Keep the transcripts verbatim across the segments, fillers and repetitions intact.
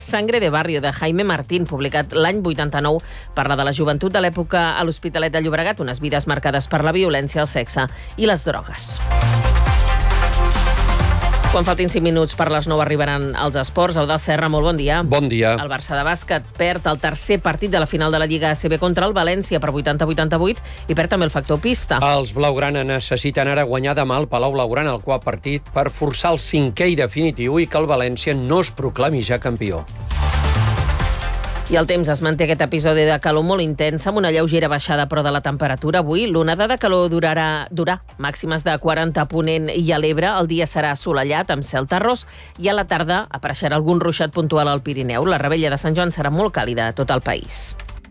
Sangre de Barrio, de Jaime Martín, publicat l'any vuitanta-nou, parla de la joventut de l'època a l'Hospitalet de Llobregat, unes vides marcades per la violència, el sexe i les drogues. Quan faltin cinc minuts per les nou arribaran els esports. Eudald Serra, molt bon dia. Bon dia. El Barça de bàsquet perd el tercer partit de la final de la Lliga A C B contra el València per vuitanta a vuitanta-vuit i perd també el factor pista. Els blaugrana necessiten ara guanyar demà al Palau Blaugrana el quart partit per forçar el cinquè i definitiu i que el València no es proclami ja campió. I el temps es manté aquest episodi de calor molt intens amb una lleugera baixada però de la temperatura. Avui l'onada de calor durarà durà màximes de quaranta a Ponent i a l'Ebre. El dia serà assolellat amb cel terrós i a la tarda apareixerà algun ruixat puntual al Pirineu. La Revetlla de Sant Joan serà molt càlida a tot el país.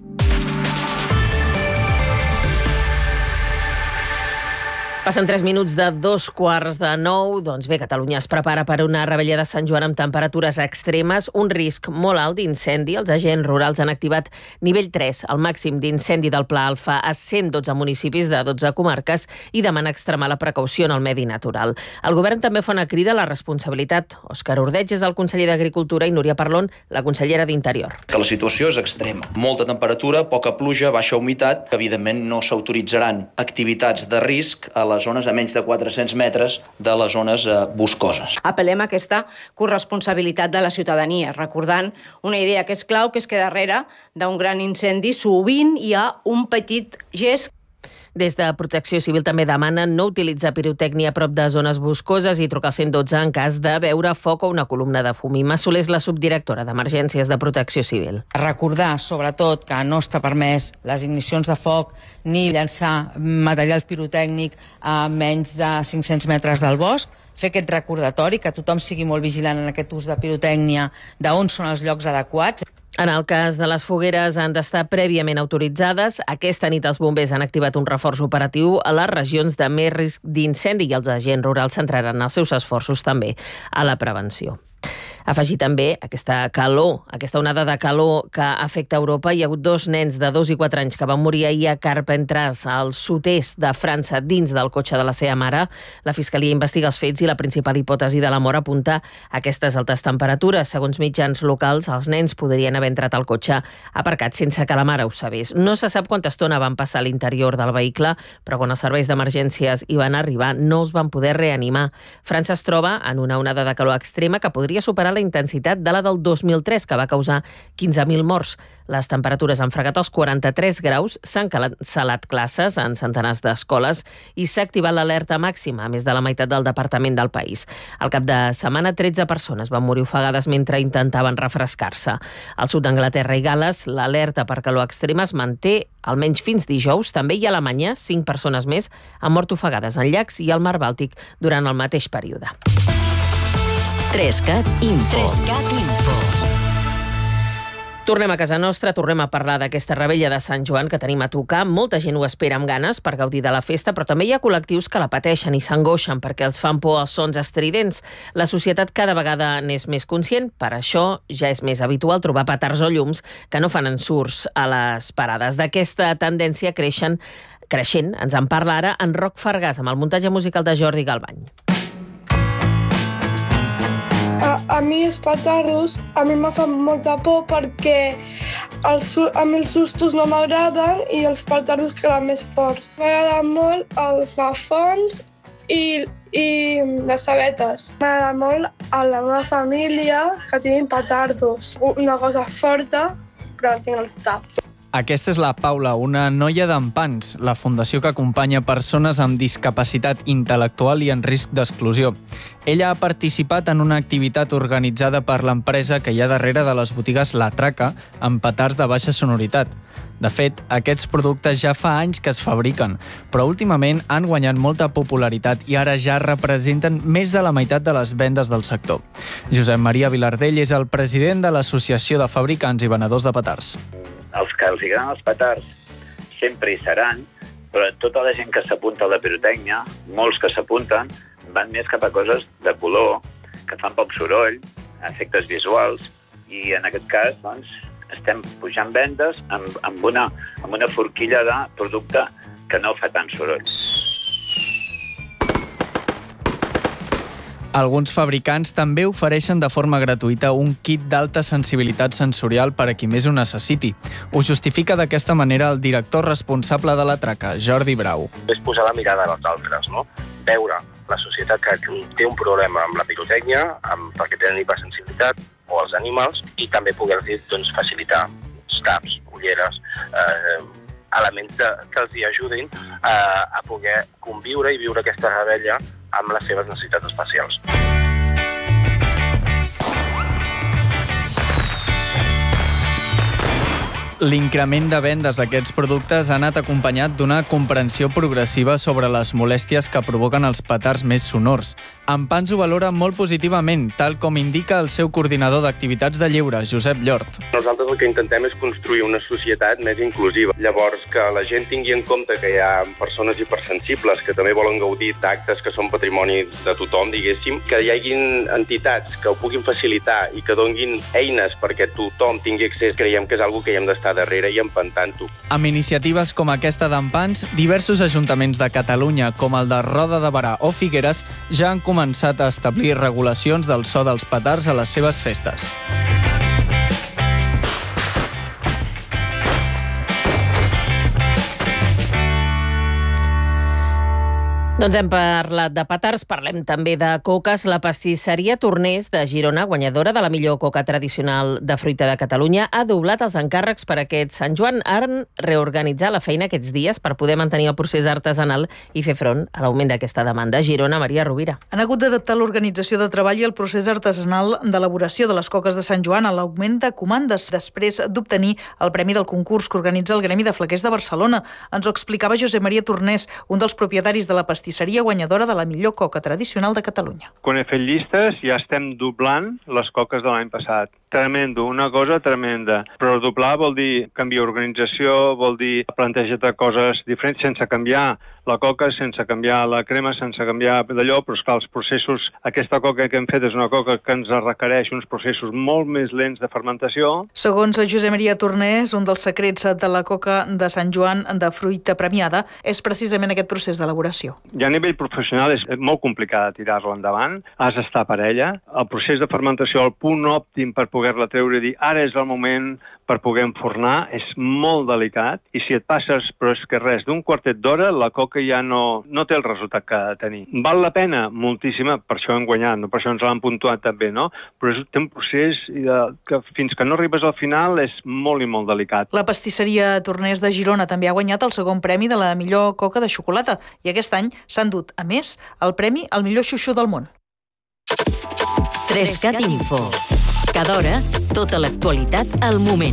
Passen tres minuts de dos quarts de nou. Doncs bé, Catalunya es prepara per una Revetlla de Sant Joan amb temperatures extremes, un risc molt alt d'incendi. Els agents rurals han activat nivell tres, el màxim d'incendi del Pla Alfa a cent dotze municipis de dotze comarques i demana extremar la precaució en el medi natural. El govern també fa una crida a la responsabilitat. Òscar Ordeig és el conseller d'Agricultura i Núria Parlon, la consellera d'Interior. Que la situació és extrema. Molta temperatura, poca pluja, baixa humitat, que evidentment no s'autoritzaran activitats de risc a les zones a menys de quatre-cents metres de les zones eh, boscoses. Apel·lem a aquesta corresponsabilitat de la ciutadania, recordant una idea que és clau, que és que darrere d'un gran incendi sovint hi ha un petit gest. Des de Protecció Civil també demanen no utilitzar pirotècnia a prop de zones boscoses i trucar al cent dotze en cas de veure foc o una columna de fum. Imma Soler és la subdirectora d'Emergències de Protecció Civil. Recordar, sobretot, que no està permès les ignicions de foc ni llançar material pirotècnic a menys de cinc-cents metres del bosc, fer aquest recordatori, que tothom sigui molt vigilant en aquest ús de pirotècnia, d'on són els llocs adequats. En el cas de les fogueres han d'estar prèviament autoritzades. Aquesta nit els bombers han activat un reforç operatiu a les regions de més risc d'incendi i els agents rurals centraran els seus esforços també a la prevenció. Afegir també aquesta calor, aquesta onada de calor que afecta Europa. Hi ha hagut dos nens de dos i quatre anys que van morir ahir a Carpentras, al sud-est de França, dins del cotxe de la seva mare. La Fiscalia investiga els fets i la principal hipòtesi de la mort apunta a aquestes altes temperatures. Segons mitjans locals, els nens podrien haver entrat al cotxe aparcat sense que la mare ho sabés. No se sap quanta estona van passar a l'interior del vehicle, però quan els serveis d'emergències hi van arribar no els van poder reanimar. França es troba en una onada de calor extrema que podria superar la intensitat de la del dos mil tres, que va causar quinze mil morts. Les temperatures han fregat els quaranta-tres graus, s'han cancel·lat classes en centenars d'escoles i s'ha activat l'alerta màxima a més de la meitat del departament del país. Al cap de setmana, tretze persones van morir ofegades mentre intentaven refrescar-se. Al sud d'Anglaterra i Gal·les, l'alerta per calor extrema es manté almenys fins dijous. També i a Alemanya, cinc persones més han mort ofegades en llacs i al mar Bàltic durant el mateix període. Trescat Info. Trescat Info. Tornem a casa nostra, tornem a parlar d'aquesta Revetlla de Sant Joan que tenim a tocar. Molta gent ho espera amb ganes per gaudir de la festa, però també hi ha col·lectius que la pateixen i s'angoixen perquè els fan por els sons estridents. La societat cada vegada n'és més conscient, per això ja és més habitual trobar petards o llums que no fan ensurts a les parades. D'aquesta tendència creixen, creixent, ens en parla ara en Roc Fargàs, amb el muntatge musical de Jordi Galbany. A, a mi els petardos, a mi me fan molta por perquè els, a mi els sustos no m'agraden i els petardos queden més forts. M'agraden molt els plafons i, i les sabetes. M'agrada molt a la meva família que tinguin petardos. Una cosa forta, però tinc els taps. Aquesta és la Paula, una noia d'Empans, la fundació que acompanya persones amb discapacitat intel·lectual i en risc d'exclusió. Ella ha participat en una activitat organitzada per l'empresa que hi ha darrere de les botigues La Traca, amb petards de baixa sonoritat. De fet, aquests productes ja fa anys que es fabriquen, però últimament han guanyat molta popularitat i ara ja representen més de la meitat de les vendes del sector. Josep Maria Vilardell és el president de l'Associació de Fabricants i Venedors de Petards. Els que els agraden els petards sempre hi seran, però tota la gent que s'apunta a la pirotècnia, molts que s'apunten, van més cap a coses de color, que fan poc soroll, efectes visuals, i en aquest cas doncs, estem pujant vendes amb, amb, una, amb una forquilla de producte que no fa tant soroll. Alguns fabricants també ofereixen de forma gratuïta un kit d'alta sensibilitat sensorial per a qui més ho necessiti. Ho justifica d'aquesta manera el director responsable de la traca, Jordi Brau. És posar la mirada als altres, no? Veure la societat que té un problema amb la pirotècnia, amb, perquè tenen hipersensibilitat, o els animals, i també poder-los doncs, facilitar taps, ulleres, eh, elements de, que els hi ajudin a, a poder conviure i viure aquesta rebella amb les seves necessitats especials. L'increment de vendes d'aquests productes ha anat acompanyat d'una comprensió progressiva sobre les molèsties que provoquen els petards més sonors. En Pans ho valora molt positivament, tal com indica el seu coordinador d'activitats de lleure, Josep Llort. Nosaltres el que intentem és construir una societat més inclusiva. Llavors, que la gent tingui en compte que hi ha persones hipersensibles que també volen gaudir d'actes que són patrimoni de tothom, diguéssim, que hi hagin entitats que ho puguin facilitar i que donguin eines perquè tothom tingui accés, creiem que és una cosa que hi hem d'estar darrere i empantant-ho. Amb iniciatives com aquesta d'en Pans, diversos ajuntaments de Catalunya, com el de Roda de Berà o Figueres, ja han començat a establir regulacions del so dels petards a les seves festes. Doncs hem parlat de petards, parlem també de coques. La pastisseria Tornés de Girona, guanyadora de la millor coca tradicional de fruita de Catalunya, ha doblat els encàrrecs per aquest Sant Joan. Han reorganitzat la feina aquests dies per poder mantenir el procés artesanal i fer front a l'augment d'aquesta demanda. Girona, Maria Rovira. Han hagut d'adaptar l'organització de treball i el procés artesanal d'elaboració de les coques de Sant Joan a l'augment de comandes després d'obtenir el premi del concurs que organitza el Gremi de Flaquers de Barcelona. Ens ho explicava Josep Maria Tornés, un dels propietaris de la pastisseria Pastisseria guanyadora de la millor coca tradicional de Catalunya. Quan he fet llistes ja estem doblant les coques de l'any passat. Tremendo, una cosa tremenda. Però doblar vol dir canviar organització, vol dir plantejar coses diferents sense canviar la coca, sense canviar la crema, sense canviar d'allò, però esclar, els processos, aquesta coca que hem fet és una coca que ens requereix uns processos molt més lents de fermentació. Segons Josep Maria Tornés, un dels secrets de la coca de Sant Joan de fruita premiada és precisament aquest procés d'elaboració. I a nivell professional és molt complicat tirar-la endavant, has d'estar per ella. El procés de fermentació, el punt òptim per poder-la treure i dir ara és el moment per poder enfornar, és molt delicat, i si et passes, però és que res, d'un quartet d'hora, la coca ja no, no té el resultat que ha de tenir. Val la pena? Moltíssima, per això hem guanyat, no? Per això ens l'han puntuat també, no? Però és, té un procés que fins que no arribes al final és molt i molt delicat. La pastisseria Tornés de Girona també ha guanyat el segon premi de la millor coca de xocolata i aquest any s'han dut, a més, el premi al millor xuxu del món. Trescat Info. Cada hora, tota l'actualitat al moment.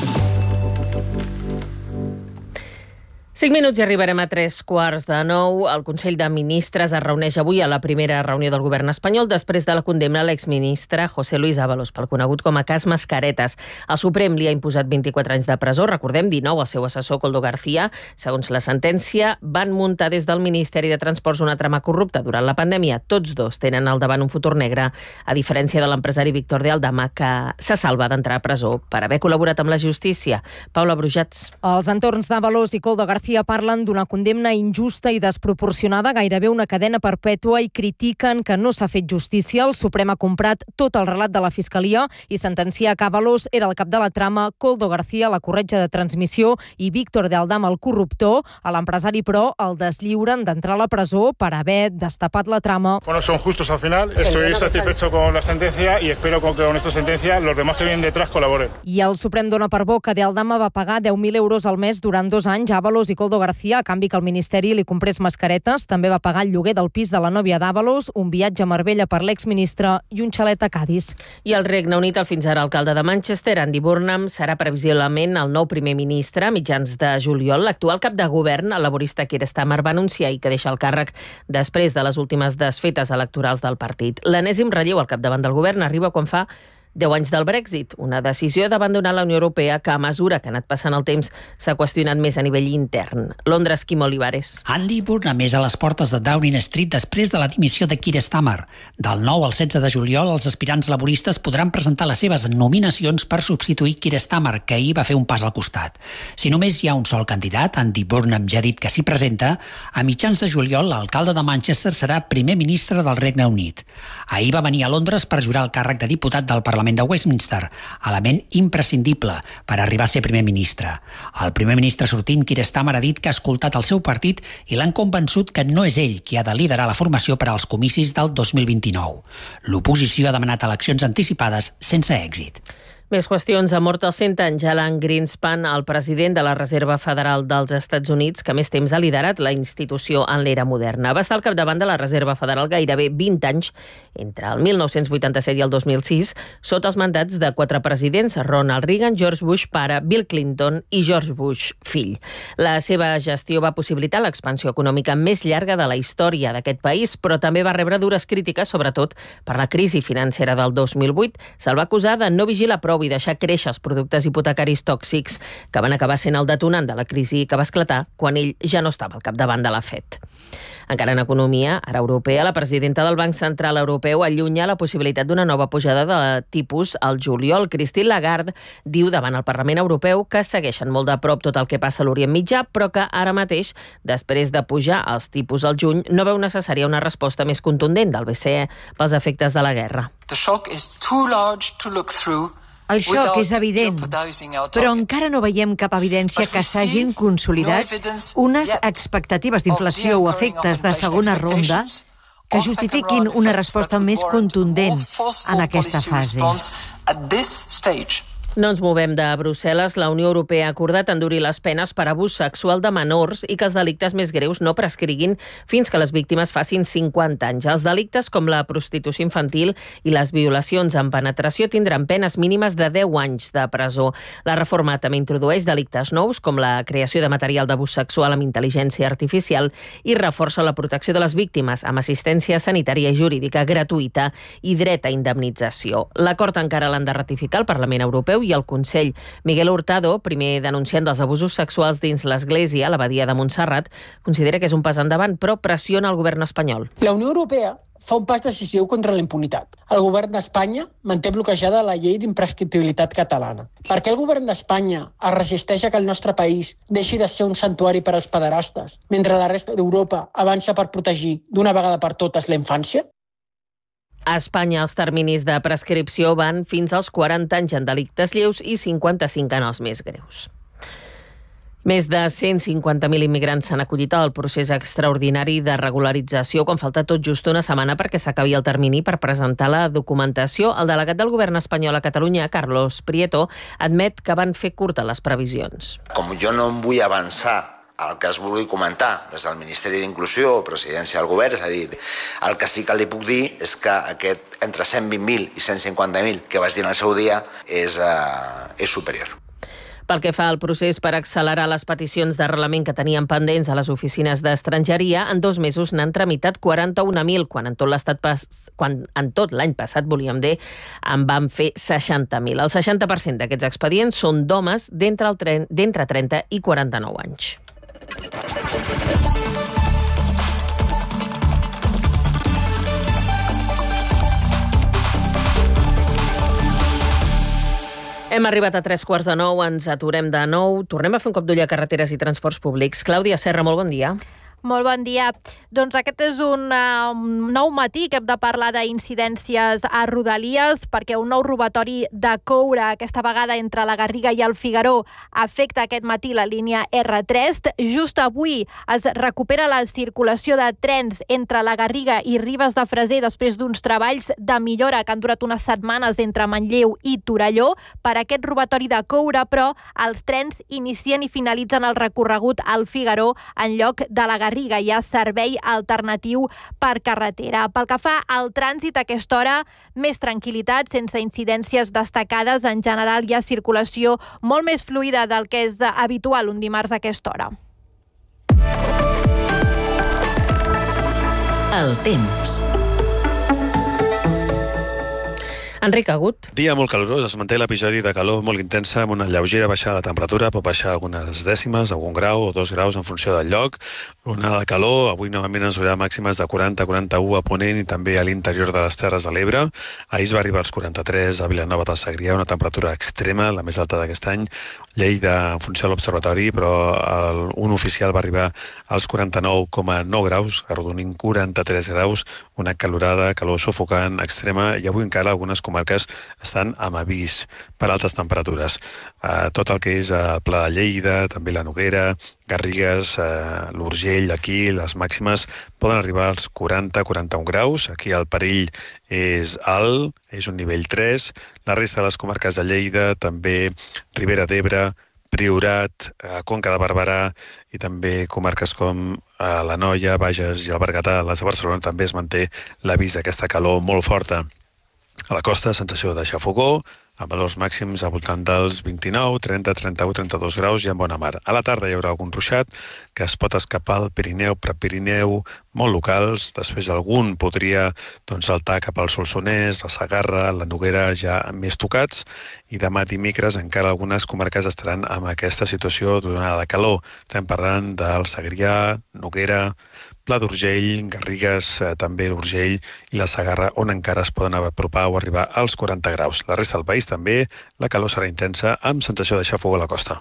Cinc minuts i arribarem a tres quarts de nou. El Consell de Ministres es reuneix avui a la primera reunió del govern espanyol després de la condemna a l'exministre José Luis Ábalos pel conegut com a cas Mascaretes. El Suprem li ha imposat vint-i-quatre anys de presó, recordem, dinou al seu assessor Koldo García. Segons la sentència, van muntar des del Ministeri de Transports una trama corrupta durant la pandèmia. Tots dos tenen al davant un futur negre, a diferència de l'empresari Víctor de Aldama, que se salva d'entrar a presó per haver col·laborat amb la justícia. Paula Brujats. Els entorns d'Ábalos i Koldo García parlen d'una condemna injusta i desproporcionada, gairebé una cadena perpètua, i critiquen que no s'ha fet justícia. El Suprem ha comprat tot el relat de la Fiscalia i sentencia que Ábalos era el cap de la trama, Koldo García la corretja de transmissió i Víctor de Aldama el corruptor. A l'empresari, però, el deslliuren d'entrar a la presó per haver destapat la trama. Bueno, son justos al final. Estoy satisfecho con la sentencia y espero que con esta sentencia los demás que vienen detrás colaboren. I el Suprem dona per bo que de Aldama va pagar deu mil euros al mes durant dos anys a Ábalos i Koldo García a canvi que el Ministeri li comprés mascaretes. També va pagar el lloguer del pis de la nòvia d'Ábalos, un viatge a Marbella per l'exministre i un xalet a Cadis. I el Regne Unit, el fins ara alcalde de Manchester, Andy Burnham, serà previsiblement el nou primer ministre a mitjans de juliol. L'actual cap de govern, el laborista Keir Starmer, va anunciar i que deixa el càrrec després de les últimes desfetes electorals del partit. L'enèsim relleu al capdavant del govern arriba quan fa Deu anys del Brexit, una decisió d'abandonar la Unió Europea que a mesura que ha anat passant el temps s'ha qüestionat més a nivell intern. Londres, Quim Olivares. Andy Burnham és a les portes de Downing Street després de la dimissió de Keir Starmer. Del nou al setze de juliol, els aspirants laboristes podran presentar les seves nominacions per substituir Keir Starmer, que ahir va fer un pas al costat. Si només hi ha un sol candidat, Andy Burnham ja ha dit que s'hi presenta, a mitjans de juliol l'alcalde de Manchester serà primer ministre del Regne Unit. Ahir va venir a Londres per jurar el càrrec de diputat del Parlament de Westminster, element imprescindible per arribar a ser primer ministre. El primer ministre sortint, Keir Starmer, ha dit que ha escoltat el seu partit i l'han convençut que no és ell qui ha de liderar la formació per als comicis del dos mil vint-i-nou. L'oposició ha demanat eleccions anticipades sense èxit. Més qüestions. Ha mort als cent anys Alan Greenspan, el president de la Reserva Federal dels Estats Units, que més temps ha liderat la institució en l'era moderna. Va estar al capdavant de la Reserva Federal gairebé vint anys, entre el mil nou-cents vuitanta-set i el dos mil sis, sota els mandats de quatre presidents, Ronald Reagan, George Bush pare, Bill Clinton i George Bush fill. La seva gestió va possibilitar l'expansió econòmica més llarga de la història d'aquest país, però també va rebre dures crítiques, sobretot per la crisi financera del dos mil vuit. Se'l va acusar de no vigilar prou i deixar créixer els productes hipotecaris tòxics, que van acabar sent el detonant de la crisi que va esclatar quan ell ja no estava al capdavant de la Fed. Encara en economia, ara europea, la presidenta del Banc Central Europeu allunya la possibilitat d'una nova pujada de tipus al juliol. Christine Lagarde diu davant el Parlament Europeu que segueixen molt de prop tot el que passa a l'Orient Mitjà, però que ara mateix, després de pujar els tipus al juny, no veu necessària una resposta més contundent del B C E pels efectes de la guerra. The shock is too large to look through. El xoc és evident, però encara no veiem cap evidència que s'hagin consolidat unes expectatives d'inflació o efectes de segona ronda que justifiquin una resposta més contundent en aquesta fase. No ens movem de Brussel·les. La Unió Europea ha acordat endurir les penes per abús sexual de menors i que els delictes més greus no prescriguin fins que les víctimes facin cinquanta anys. Els delictes com la prostitució infantil i les violacions amb penetració tindran penes mínimes de deu anys de presó. La reforma també introdueix delictes nous com la creació de material d'abús sexual amb intel·ligència artificial i reforça la protecció de les víctimes amb assistència sanitària i jurídica gratuïta i dret a indemnització. L'acord encara l'han de ratificar el Parlament Europeu i el Consell. Miguel Hurtado, primer denunciant dels abusos sexuals dins l'Església a l'abadia de Montserrat, considera que és un pas endavant, però pressiona el govern espanyol. La Unió Europea fa un pas decisiu contra la impunitat. El govern d'Espanya manté bloquejada la llei d'imprescriptibilitat catalana. Per què el govern d'Espanya es resisteix a que el nostre país deixi de ser un santuari per als pederastes, mentre la resta d'Europa avança per protegir d'una vegada per totes la infància? A Espanya, els terminis de prescripció van fins als quaranta anys en delictes lleus i cinquanta-cinc en els més greus. Més de cent cinquanta mil immigrants s'han acollit al procés extraordinari de regularització quan falta tot just una setmana perquè s'acabi el termini per presentar la documentació. El delegat del govern espanyol a Catalunya, Carlos Prieto, admet que van fer curtes les previsions. Com jo no em vull avançar el que es vulgui comentar des del Ministeri d'Inclusió o Presidència del Govern, és a dir, el que sí que li puc dir és que aquest entre cent vint mil i cent cinquanta mil que vaig dir en el seu dia és, uh, és superior. Pel que fa al procés per accelerar les peticions d'arrelament que tenien pendents a les oficines d'estrangeria, en dos mesos n'han tramitat quaranta-un mil, quan en tot l'estat pas... quan en tot l'any passat, volíem dir, en van fer seixanta mil. El seixanta per cent d'aquests expedients són d'homes d'entre tren... trenta i quaranta-nou anys. Hem arribat a tres quarts de nou, ens aturem de nou. Tornem a fer un cop d'ull a carreteres i transports públics. Clàudia Serra, molt bon dia. Molt bon dia. Doncs aquest és un uh, nou matí que hem de parlar d'incidències a Rodalies, perquè un nou robatori de coure, aquesta vegada entre la Garriga i el Figaró, afecta aquest matí la línia erre tres. Just avui es recupera la circulació de trens entre la Garriga i Ribes de Freser després d'uns treballs de millora que han durat unes setmanes entre Manlleu i Torelló. Per aquest robatori de coure, però, els trens inicien i finalitzen el recorregut al Figaró en lloc de la Garriga. Hi ha servei alternatiu per carretera. Pel que fa al trànsit, a aquesta hora, més tranquil·litat, sense incidències destacades. En general, hi ha circulació molt més fluida del que és habitual un dimarts a aquesta hora. El temps. Enric Agut. Dia molt calorós, es manté l'episodi de calor molt intensa amb una lleugera baixada de la temperatura, pot baixar algunes dècimes, algun grau o dos graus en funció del lloc. Una de calor, avui novament ens haurà màximes de quaranta a quaranta-u a Ponent i també a l'interior de les Terres de l'Ebre. Ahir es va arribar als quaranta-tres a Vilanova del Segrià, una temperatura extrema, la més alta d'aquest any. Lleida, en funció de l'observatori, però el, un oficial va arribar als quaranta-nou coma nou graus, arrodonint quaranta-tres graus, una calorada, calor sufocant, extrema, i avui encara algunes comarques estan amb avís per altes temperatures. Eh, tot el que és el Pla de Lleida, també la Noguera, Garrigues, eh, l'Urgell, aquí les màximes poden arribar als quaranta a quaranta-un graus. Aquí el perill és alt, és un nivell tres. La resta de les comarques de Lleida, també Ribera d'Ebre, Priorat, eh, Conca de Barberà i també comarques com eh, la Noia, Bages i el Berguedà, les de Barcelona, també es manté l'avís d'aquesta calor molt forta. A la costa, sensació de xafogó, amb valors màxims al voltant dels vint-i-nou, trenta, trenta-u, trenta-dos graus i en bona mar. A la tarda hi haurà algun ruixat que es pot escapar al Pirineu, Prepirineu, molt locals. Després algun podria doncs, saltar cap al Solsonès, la Segarra, la Noguera ja més tocats, i demà dimecres encara algunes comarques estaran amb aquesta situació d'onada de calor. Estem parlant del Segrià, Noguera, Pla d'Urgell, Garrigues, eh, també l'Urgell i la Segarra, on encara es poden apropar o arribar als quaranta graus. La resta del país també, la calor serà intensa, amb sensació de xafogó a la costa.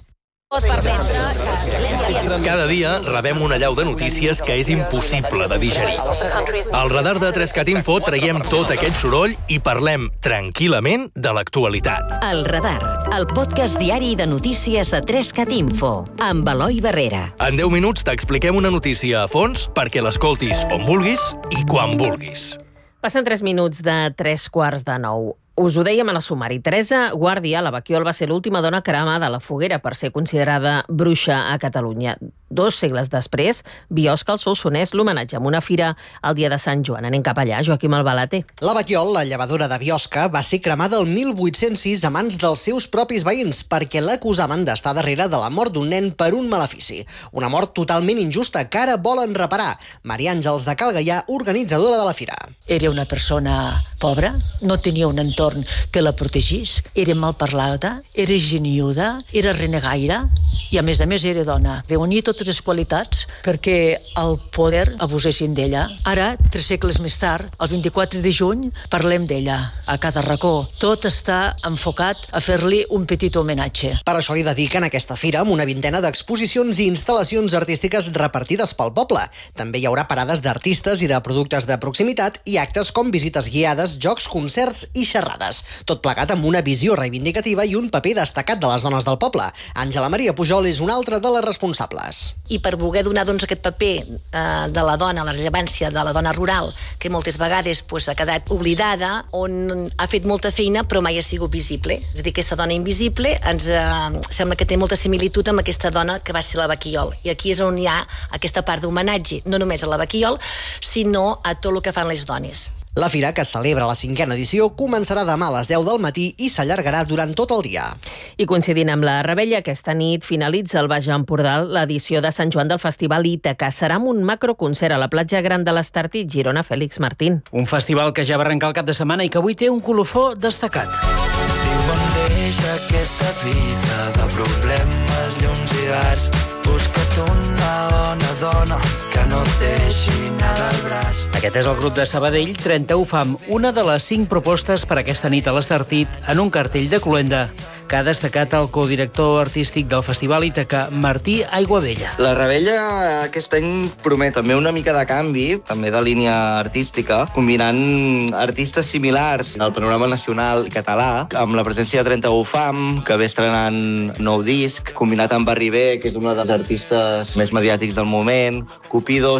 Cada dia rebem una allau de notícies que és impossible de digerir. Al radar de tres cat Info traiem tot aquest soroll i parlem tranquil·lament de l'actualitat. El Radar, el podcast diari de notícies a tres cat Info, amb Eloi Barrera. En deu minuts t'expliquem una notícia a fons perquè l'escoltis on vulguis i quan vulguis. Passen tres minuts de tres quarts de nou. Us ho dèiem a la sumari. Teresa Guàrdia, la Baquiol, va ser l'última dona cremada a la foguera per ser considerada bruixa a Catalunya. Dos segles després, Biosca al Solsonès l'homenatge amb una fira el dia de Sant Joan. Anem cap allà, Joaquim Albalate. La Baquiol, la llevadora de Biosca, va ser cremada el mil vuit-cents sis a mans dels seus propis veïns perquè l'acusaven d'estar darrere de la mort d'un nen per un malefici. Una mort totalment injusta que ara volen reparar. Maria Àngels de Cal Gaià, organitzadora de la fira. Era una persona pobra, no tenia un entorn que la protegís, era mal parlada, era geniuda, era renegaire i a més a més era dona. Reunia totes les qualitats perquè el poder abusessin d'ella. Ara, tres segles més tard, el vint-i-quatre de juny, parlem d'ella a cada racó. Tot està enfocat a fer-li un petit homenatge. Per això li dediquen aquesta fira amb una vintena d'exposicions i instal·lacions artístiques repartides pel poble. També hi haurà parades d'artistes i de productes de proximitat i actes com visites guiades, jocs, concerts i xerrades. Tot plegat amb una visió reivindicativa i un paper destacat de les dones del poble. Àngela Maria Pujol és una altra de les responsables. I per voler donar doncs, aquest paper eh, de la dona, la rellevància de la dona rural, que moltes vegades pues, ha quedat oblidada, on ha fet molta feina però mai ha sigut visible. És a dir, aquesta dona invisible ens eh, sembla que té molta similitud amb aquesta dona que va ser la Baquiol. I aquí és on hi ha aquesta part d'homenatge, no només a la Baquiol, sinó a tot el que fan les dones. La fira, que celebra la cinquena edició, començarà demà a les deu del matí i s'allargarà durant tot el dia. I coincidint amb la Rebella, aquesta nit finalitza al Baix Empordà l'edició de Sant Joan del Festival Ítaca. Serà amb un macroconcert a la platja Gran de l'Estartit, Girona. Fèlix Martín. Un festival que ja va arrencar el cap de setmana i que avui té un colofó destacat. Diuen deixa aquesta vida de problemes, llums i gars. Busca't una bona dona que no et deixi anar del braç. Aquest és el grup de Sabadell, trenta-u Fam, una de les cinc propostes per aquesta nit a l'Estartit en un cartell de cloenda, que ha destacat el codirector artístic del Festival Ítaca, Martí Aiguabella. La Rebella aquest any promet també una mica de canvi, també de línia artística, combinant artistes similars al panorama nacional català, amb la presència de trenta-u Fam, que ve estrenant nou disc, combinat amb Barri B, que és una dels artistes més mediàtics del moment. Cupido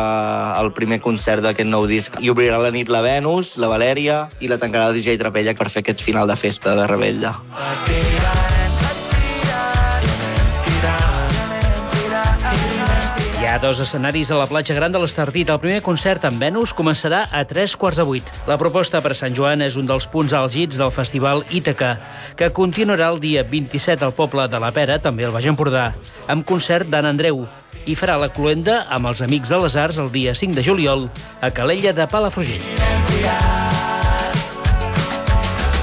fa el primer concert d'aquest nou disc i obrirà la nit la Venus, la Valèria i la tancarà el D J Trapella per fer aquest final de festa de Rebella. Hi ha dos escenaris a la platja Gran de l'Estartit. El primer concert amb Venus començarà a tres quarts de vuit. La proposta per a Sant Joan és un dels punts àlgids del Festival Ítaca, que continuarà el dia vint-i-set al poble de la Pera, també al Baix Empordà, amb concert d'Anna Andreu, i farà la cloenda amb els Amics de les Arts el dia cinc de juliol a Calella de Palafrugell.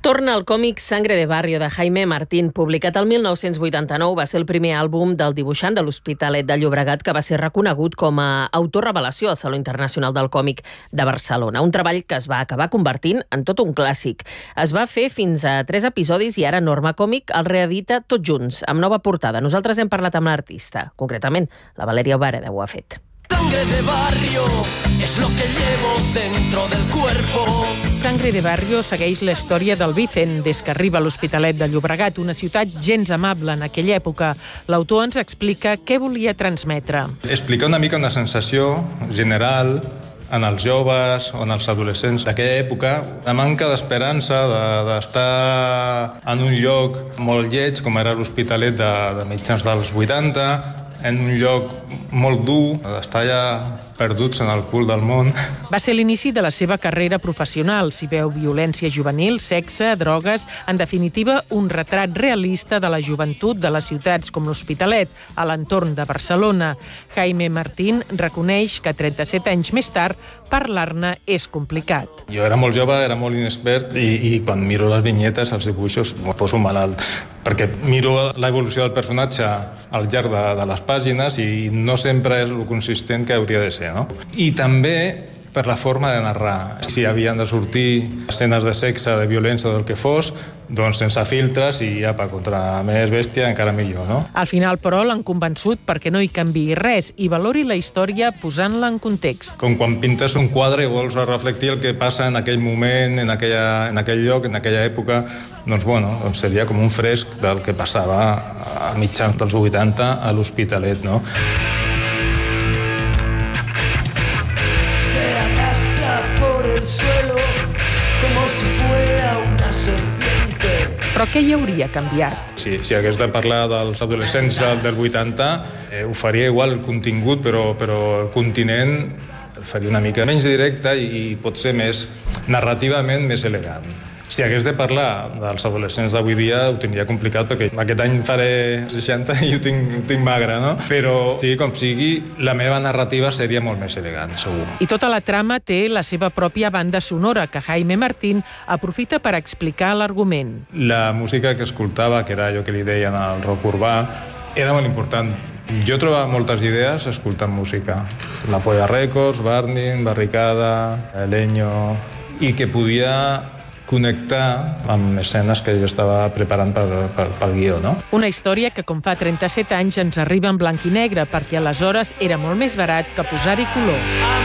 Torna el còmic Sangre de Barrio de Jaime Martín. Publicat el mil nou-cents vuitanta-nou, va ser el primer àlbum del dibuixant de l'Hospitalet de Llobregat que va ser reconegut com a autor revelació al Saló Internacional del Còmic de Barcelona. Un treball que es va acabar convertint en tot un clàssic. Es va fer fins a tres episodis i ara Norma Còmic el reedita tots junts, amb nova portada. Nosaltres hem parlat amb l'artista. Concretament, la Valèria Obareda ho ha fet. Sangre de barrio es lo que llevo dentro del cuerpo. Sangre de Barrio segueix la història del Vicent des que arriba a l'Hospitalet de Llobregat, una ciutat gens amable en aquella època. L'autor ens explica què volia transmetre. Explicar una mica una sensació general en els joves o en els adolescents d'aquella època, la manca d'esperança d'estar en un lloc molt lleig, com era l'Hospitalet de, de mitjans dels vuitanta, en un lloc molt dur, d'estar ja perduts en el cul del món. Va ser l'inici de la seva carrera professional. S'hi veu violència juvenil, sexe, drogues, en definitiva, un retrat realista de la joventut de les ciutats com l'Hospitalet, a l'entorn de Barcelona. Jaime Martín reconeix que trenta-set anys més tard parlar-ne és complicat. Jo era molt jove, era molt inexpert i, i quan miro les vinyetes, els dibuixos, em poso malalt, perquè miro l'evolució del personatge al llarg de, de les pàgines i no sempre és el consistent que hauria de ser, no? I també per la forma de narrar. Si havien de sortir escenes de sexe, de violència o del que fos, doncs sense filtres i apa, contra més bèstia encara millor, no? Al final, però, l'han convençut perquè no hi canviï res i valori la història posant-la en context. Com quan pintes un quadre i vols reflectir el que passa en aquell moment, en, aquella, en aquell lloc, en aquella època, doncs, bueno, doncs seria com un fresc del que passava a mitjans dels vuitanta a l'Hospitalet, no? Suelo, como si fuera una serpiente. Però què hi hauria canviat? Sí, si hagués de parlar dels adolescents del vuitanta, eh, ho faria igual el contingut, però, però el continent el faria una mica menys directe i, i potser més narrativament més elegant. Si hagués de parlar dels adolescents d'avui dia ho tindria complicat perquè aquest any faré seixanta i ho tinc, ho tinc magre, no? Però sigui com sigui, la meva narrativa seria molt més elegant, segur. I tota la trama té la seva pròpia banda sonora que Jaime Martín aprofita per explicar l'argument. La música que escoltava, que era allò que li deien el rock urbà, era molt important. Jo trobava moltes idees escoltant música. La Polla Records, Burning, Barricada, Leño, i que podia connectar amb escenes que jo estava preparant per, per, pel guió, no? Una història que, com fa trenta-set anys, ens arriba en blanc i negre, perquè aleshores era molt més barat que posar-hi color.